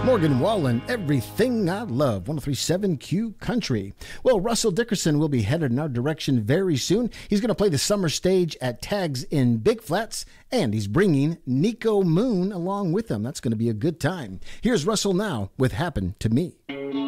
Morgan Wallen, Everything I Love, 1037 Q Country. Well, Russell Dickerson will be headed in our direction very soon. He's going to play the summer stage at Tags in Big Flats, and he's bringing Nico Moon along with him. That's going to be a good time. Here's Russell now with Happen to Me.